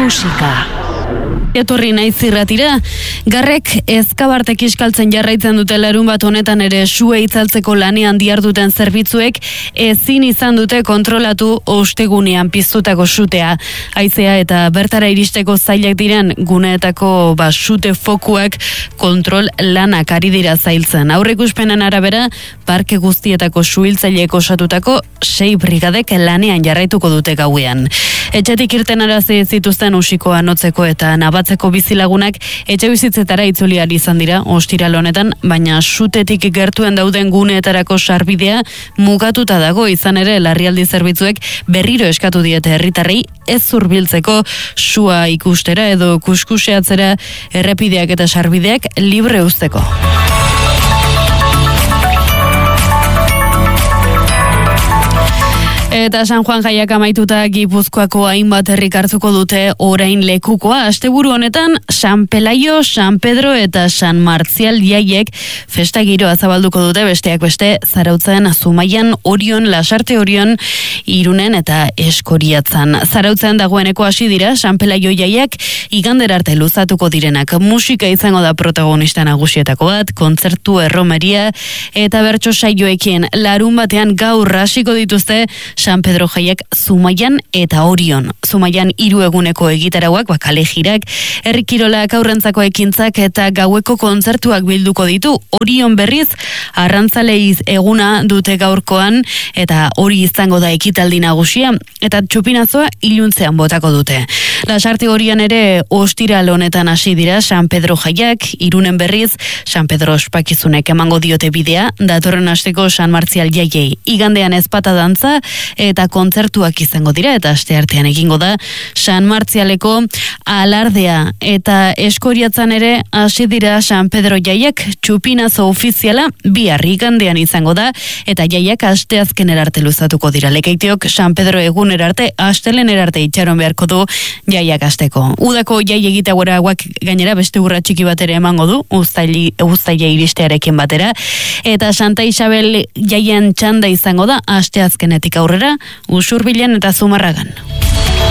musika. Etorri naiz irratira, Garrek ezkabartek iskaltzen jarraitzen dute larun bat honetan ere sue itzaltzeko lanean diharduten zerbitzuek ezin izan dute kontrolatu ostegunean piztutako sutea. Haizea eta bertara iristeko zailak diren guneetako sute fokuak kontrol lanak ari dira zailtzen. Aurreikuspenen arabera, parke guztietako suhiltzaileek osatutako 6 brigadek lanean jarraituko dute gauean. Etxetik irten arazi zituzten usikoa notzeko eta nabatzeko bizilagunak etxebizitzetara itzuli ahal izan dira ostiral honetan, baina sutetik gertuen dauden guneetarako sarbidea mugatuta dago. Izan ere larrialdi zerbitzuek berriro eskatu diete herritarrei ez zurbiltzeko sua ikustera edo kuskuseatzera errepideak eta sarbideak libre uzteko. Eta San Juan jaiak amaituta Gipuzkoako hainbat herrik hartuko dute orain lekukoa. Asteburu honetan San Pelaio, San Pedro eta San Martzial jaiek festa giroa zabalduko dute, besteak beste Zarautzen, Zumaian, Orion, Lasarte Orion, Irunen eta Eskoriatzan. Zarautzen dagoeneko hasi dira San Pelaio jaiak igander arte luzatuko direnak. Musika izango da protagonista nagusietako bat, kontzertu, erromeria eta bertso saioekin. Larun batean gaur hasiko dituzte San Pedro jaiak Zumaian eta Orion. Zumaian 3 eguneko egitarauak, kale jirak, herri kirolak, aurrentzako ekintzak eta gaueko kontzertuak bilduko ditu. Orion berriz arrantzaleiz eguna dute gaurkoan eta hori izango da ekitaldi nagusia eta txupinazoa iluntzean botako dute. Lasarte Orion ere ostiral honetan hasi dira San Pedro jaiak, Irunen berriz San Pedro ospakizunek emango diote bidea, datorren asteko San Martzial jaiei. Igandean ezpata dantza eta kontzertuak izango dira eta asteartean egingo da San Martzialeko alardea eta Eskoriatzan ere hasi dira San Pedro jaiak, txupinazo ofiziala bihar igandean izango da eta jaiak asteazkenera arte luzatuko dira. Lekeitiok San Pedro egunera arte, astelehenera arte itxaron beharko du jaiak hasteko. Udako jai egiteagoak gainera beste urra txiki bat ere emango du, uztaila iristearekin batera, eta Santa Isabel jaien txanda izango da asteazkenetik aurrera, Usurbilen eta Zumarragan.